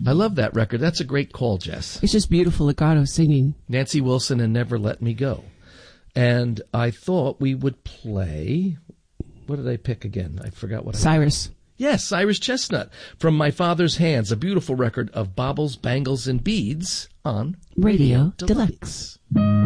I love that record. That's a great call, Jess. It's just beautiful legato singing. Nancy Wilson and Never Let Me Go. And I thought we would play... What did I pick again? I forgot what Cyrus. Yes, Cyrus Chestnut. From My Father's Hands, a beautiful record of baubles, bangles, and beads on Radio Deluxe.